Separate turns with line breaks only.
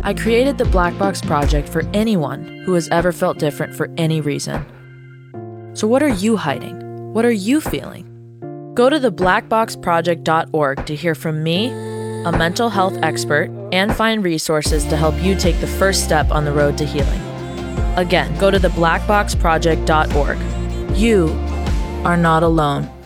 I created the Black Box Project for anyone who has ever felt different for any reason. So what are you hiding? What are you feeling? Go to theblackboxproject.org to hear from me, a mental health expert, and find resources to help you take the first step on the road to healing. Again, go to theblackboxproject.org. You are not alone.